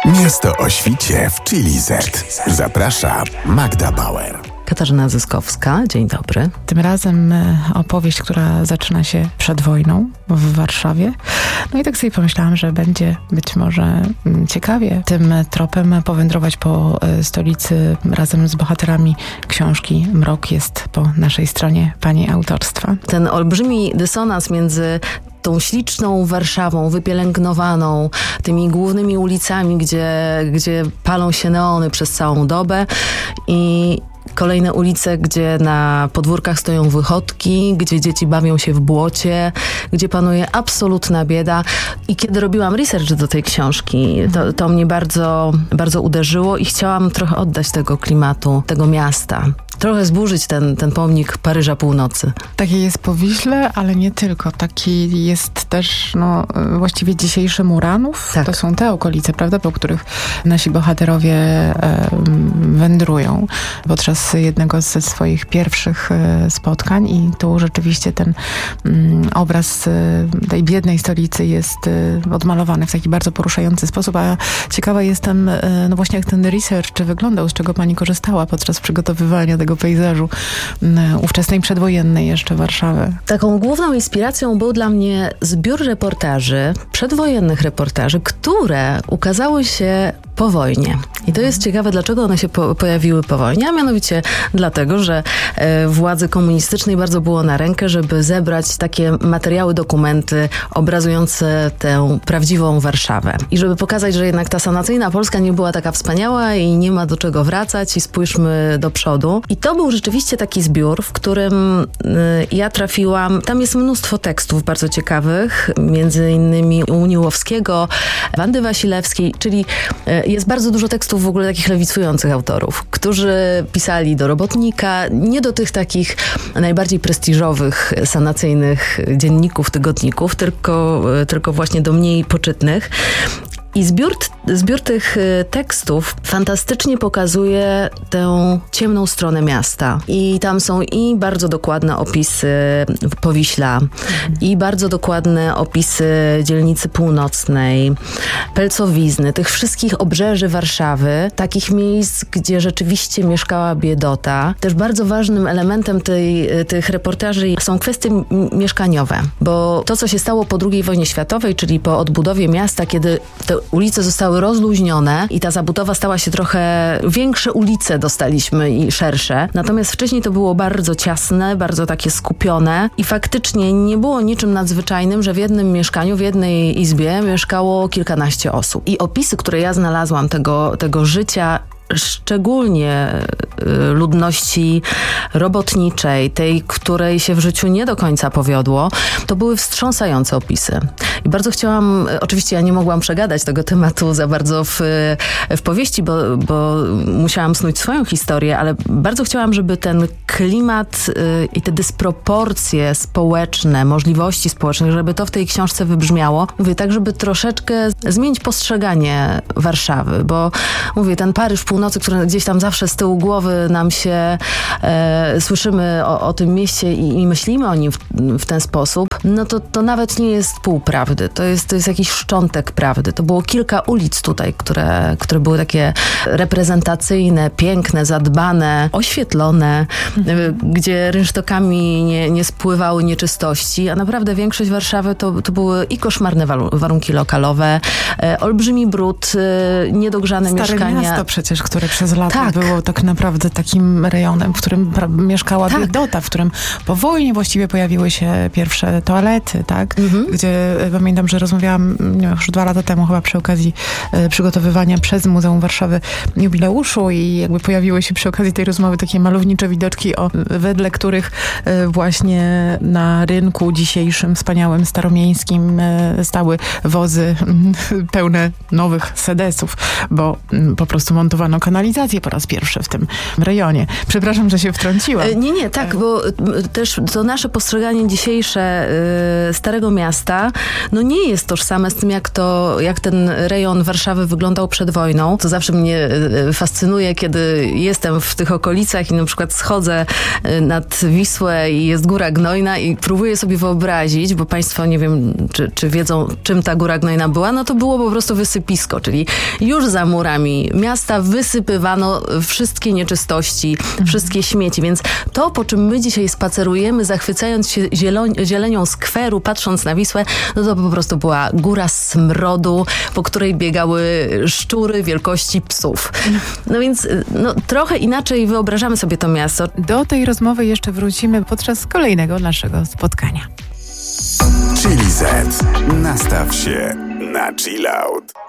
Miasto o świcie w Chili Z. Zaprasza Magda Bauer. Katarzyna Zyskowska, dzień dobry. Tym razem opowieść, która zaczyna się przed wojną w Warszawie. No i tak sobie pomyślałam, że będzie być może ciekawie tym tropem powędrować po stolicy razem z bohaterami książki Mrok jest po naszej stronie pani autorstwa. Ten olbrzymi dysonans między tą śliczną Warszawą, wypielęgnowaną, tymi głównymi ulicami, gdzie palą się neony przez całą dobę i kolejne ulice, gdzie na podwórkach stoją wychodki, gdzie dzieci bawią się w błocie, gdzie panuje absolutna bieda. I kiedy robiłam research do tej książki, to mnie bardzo, bardzo uderzyło i chciałam trochę oddać tego klimatu, tego miasta. Trochę zburzyć ten pomnik Paryża Północy. Taki jest po Wiśle, ale nie tylko. Taki jest też właściwie dzisiejszy Muranów. Tak. To są te okolice, prawda, po których nasi bohaterowie wędrują podczas jednego ze swoich pierwszych spotkań i tu rzeczywiście ten obraz tej biednej stolicy jest odmalowany w taki bardzo poruszający sposób, a ciekawa jestem właśnie jak ten research wyglądał, z czego pani korzystała podczas przygotowywania tego pejzażu ówczesnej przedwojennej jeszcze Warszawy. Taką główną inspiracją był dla mnie zbiór reportaży, przedwojennych reportaży, które ukazały się po wojnie. I to jest ciekawe, dlaczego one się pojawiły po wojnie, a mianowicie dlatego, że władzy komunistycznej bardzo było na rękę, żeby zebrać takie materiały, dokumenty obrazujące tę prawdziwą Warszawę. I żeby pokazać, że jednak ta sanacyjna Polska nie była taka wspaniała i nie ma do czego wracać i spójrzmy do przodu. I to był rzeczywiście taki zbiór, w którym ja trafiłam. Tam jest mnóstwo tekstów bardzo ciekawych, między innymi Uniłowskiego, Wandy Wasilewskiej, czyli jest bardzo dużo tekstów w ogóle takich lewicujących autorów, którzy pisali do Robotnika, nie do tych takich najbardziej prestiżowych, sanacyjnych dzienników, tygodników, tylko właśnie do mniej poczytnych. I zbiór tych tekstów fantastycznie pokazuje tę ciemną stronę miasta. I tam są i bardzo dokładne opisy Powiśla, i bardzo dokładne opisy dzielnicy północnej, Pelcowizny, tych wszystkich obrzeży Warszawy, takich miejsc, gdzie rzeczywiście mieszkała biedota. Też bardzo ważnym elementem tych reportaży są kwestie mieszkaniowe, bo to, co się stało po II wojnie światowej, czyli po odbudowie miasta, kiedy te ulice zostały rozluźnione i ta zabudowa stała się trochę... Większe ulice dostaliśmy i szersze. Natomiast wcześniej to było bardzo ciasne, bardzo takie skupione i faktycznie nie było niczym nadzwyczajnym, że w jednym mieszkaniu, w jednej izbie mieszkało kilkanaście osób. I opisy, które ja znalazłam tego życia, szczególnie ludności robotniczej, tej, której się w życiu nie do końca powiodło, to były wstrząsające opisy. I bardzo chciałam, oczywiście ja nie mogłam przegadać tego tematu za bardzo w powieści, bo musiałam snuć swoją historię, ale bardzo chciałam, żeby ten klimat i te dysproporcje społeczne, możliwości społeczne, żeby to w tej książce wybrzmiało. Mówię, tak, żeby troszeczkę zmienić postrzeganie Warszawy, bo mówię, ten Paryż Północy, który gdzieś tam zawsze z tyłu głowy nam się słyszymy o tym mieście i myślimy o nim w ten sposób, no to nawet nie jest pół prawdy. To jest jakiś szczątek prawdy. To było kilka ulic tutaj, które były takie reprezentacyjne, piękne, zadbane, oświetlone, gdzie rynsztokami nie spływały nieczystości, a naprawdę większość Warszawy to były i koszmarne warunki lokalowe, olbrzymi brud, niedogrzane Stare mieszkania. Miasto przecież, które przez lata Tak. było tak naprawdę takim rejonem, w którym mieszkała biedota, w którym po wojnie właściwie pojawiły się pierwsze toalety, tak? Gdzie pamiętam, że rozmawiałam już 2 lata temu chyba przy okazji przygotowywania przez Muzeum Warszawy jubileuszu i jakby pojawiły się przy okazji tej rozmowy takie malownicze widoczki, wedle których właśnie na rynku dzisiejszym, wspaniałym, staromieńskim stały wozy pełne nowych sedesów, bo po prostu montowano wprowadzono kanalizację po raz pierwszy w tym rejonie. Przepraszam, że się wtrąciłam. Nie, tak, bo też to nasze postrzeganie dzisiejsze Starego Miasta, no nie jest tożsame z tym, jak ten rejon Warszawy wyglądał przed wojną. To zawsze mnie fascynuje, kiedy jestem w tych okolicach i na przykład schodzę nad Wisłę i jest Góra Gnojna i próbuję sobie wyobrazić, bo państwo nie wiem, czy wiedzą, czym ta Góra Gnojna była, no to było po prostu wysypisko, czyli już za murami miasta wysypywano wszystkie nieczystości, wszystkie śmieci, więc to, po czym my dzisiaj spacerujemy, zachwycając się zielenią skweru, patrząc na Wisłę, no to po prostu była góra smrodu, po której biegały szczury wielkości psów. No więc trochę inaczej wyobrażamy sobie to miasto. Do tej rozmowy jeszcze wrócimy podczas kolejnego naszego spotkania. Chili Z. Nastaw się na chill out.